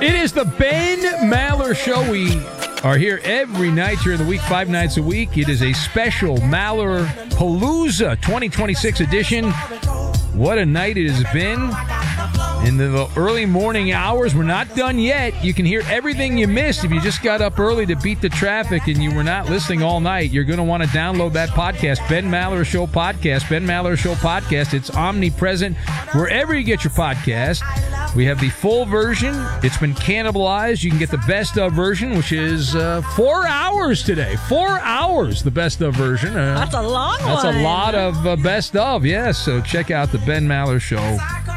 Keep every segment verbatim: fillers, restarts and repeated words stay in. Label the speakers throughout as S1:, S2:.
S1: It is the Ben Maller Show. We are here every night during the week, five nights a week. It is a special Maller Palooza twenty twenty-six edition. What a night it has been. In the early morning hours, we're not done yet. You can hear everything you missed if you just got up early to beat the traffic and you were not listening all night. You're going to want to download that podcast, Ben Maller Show Podcast. Ben Maller Show Podcast. It's omnipresent wherever you get your podcast. We have the full version. It's been cannibalized. You can get the best of version, which is uh, four hours today. Four hours, the best of version. Uh,
S2: that's a long
S1: that's
S2: one.
S1: That's a lot of uh, best of, yes. So check out the Ben Maller Show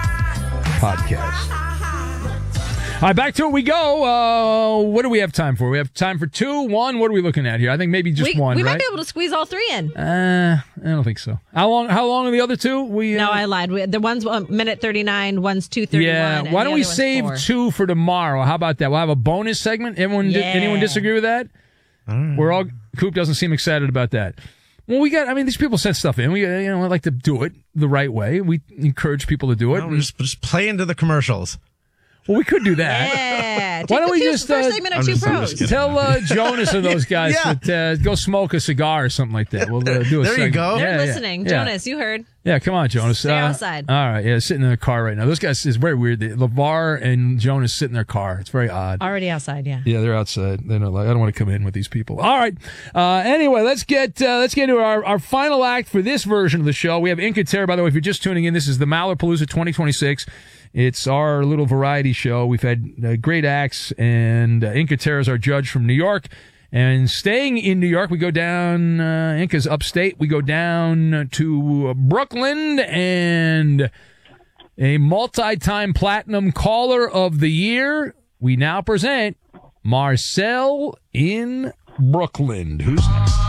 S1: Podcast. All right, back to it we go. Uh, what do we have time for? We have time for two, one. What are we looking at here? I think maybe just
S2: we,
S1: one,
S2: we
S1: right?
S2: might be able to squeeze all three in.
S1: Uh, I don't think so. How long How long are the other two? We uh,
S2: No, I lied. We, the one's one minute thirty-nine, one's two thirty-one.
S1: Yeah, why don't we save two for tomorrow? How about that? We'll have a bonus segment. Everyone,
S2: yeah.
S1: di- anyone disagree with that?
S3: Mm.
S1: We're all, Coop doesn't seem excited about that. Well, we got, I mean, these people sent stuff in. We, you know, I like to do it the right way. We encourage people to do it.
S3: No, just, just play into the commercials.
S1: Well, we could do that.
S2: Yeah.
S1: Why don't we
S2: two,
S1: just
S2: first
S1: uh,
S2: segment
S3: I'm
S2: of two
S3: just- I'm
S2: pros.
S3: just kidding.
S1: tell uh, Jonas and those guys
S3: Yeah.
S1: that uh, go smoke a cigar or something like that. We'll uh, do a
S3: There you
S1: segment.
S3: go.
S2: They're
S1: Yeah, yeah,
S2: listening.
S1: yeah.
S2: Jonas, you heard.
S1: Yeah, come on, Jonas.
S2: Stay
S1: uh,
S2: outside.
S1: All right, yeah, sitting in the car right now. Those guys is very weird. The- LeVar and Jonas sit in their car. It's very odd.
S2: Already outside, yeah.
S1: Yeah, they're outside. They're not like, I don't want to come in with these people. All right. Uh, anyway, let's get uh, let's get into our, our final act for this version of the show. We have Inca Terra. By the way, if you're just tuning in, this is the Maller Palooza twenty twenty-six. It's our little variety show. We've had uh, great acts, and uh, Inca Terra is our judge from New York. And staying in New York, we go down, uh, Inca's upstate. We go down to Brooklyn, and a multi-time platinum caller of the year. We now present Marcel in Brooklyn. Who's